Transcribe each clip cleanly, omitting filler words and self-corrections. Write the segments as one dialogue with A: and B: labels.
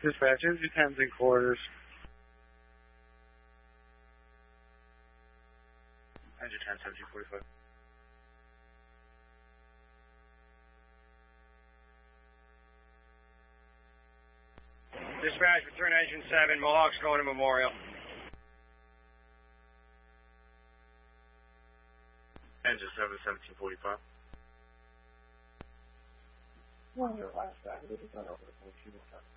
A: Dispatch, engine 10's in quarters. Engine 10, 1745.
B: Dispatch, return engine 7, Mohawk's going to Memorial.
A: Engine 7, 1745.
C: One of your last back, this is not over the police. You will talk.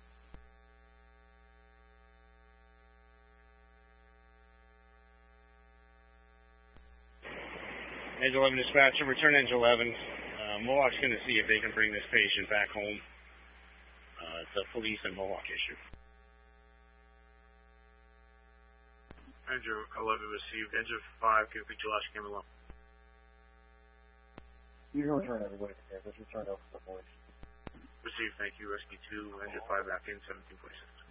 B: Engine 11 dispatcher, return engine 11. Mohawk's going to see if they can bring this patient back home. It's a police and Mohawk issue.
A: Engine 11 received. Engine 5, can be Josh Camelot.
C: You can return everybody there. Just return over to the police.
A: Received, thank you. Rescue 2, engine 5 back in, 1746.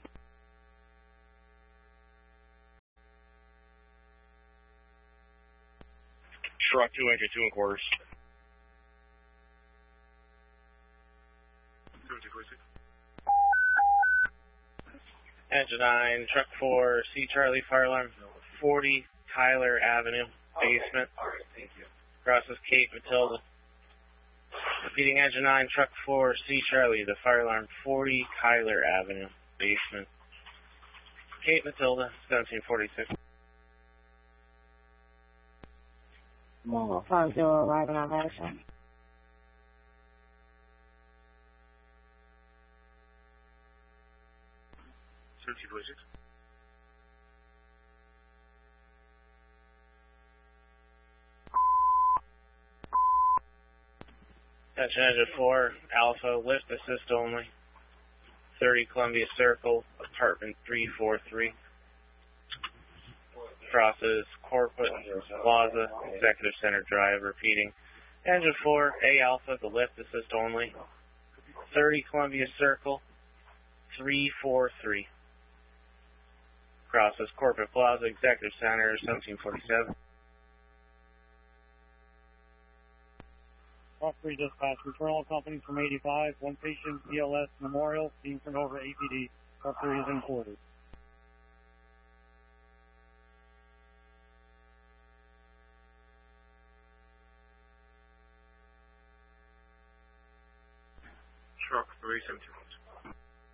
B: Truck 2, engine 2 in quarters.
A: 1746.
B: Engine 9, truck 4, C Charlie, fire alarm 40 Tyler Avenue, basement.
A: Thank you.
B: Crosses Cape Matilda. Repeating engine 9, truck 4, C Charlie, the fire alarm 40 Tyler Avenue, basement. Cape Matilda, 1746.
D: Mohawk 50 arriving on Madison.
B: Attention engine 4, Alpha, lift assist only. 30 Columbia Circle, apartment 343. Crosses Corporate Plaza, Executive Center Drive, repeating. Engine 4, A Alpha, the lift assist only. 30 Columbia Circle, 343. Crosses Corporate Plaza, Executive Center, 1747.
E: Block 3 dispatch, referral company from 85, one patient, ELS Memorial, being turned over to APD. Block 3 is in quarters.
A: Truck 372.